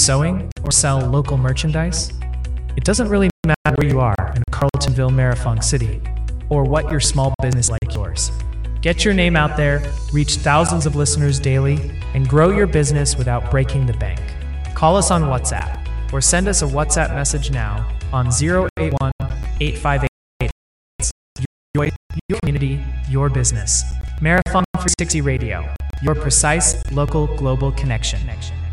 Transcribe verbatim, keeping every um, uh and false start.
sewing or sell local merchandise? It doesn't really matter where you are in Carltonville, Merifung City, or what your small business like yours. Get your name out there, reach thousands of listeners daily, and grow your business without breaking the bank. Call us on WhatsApp or send us a WhatsApp message now on zero eight one, eight five eight. Your, your community, your business. Merifung three sixty Radio, your precise local global connection.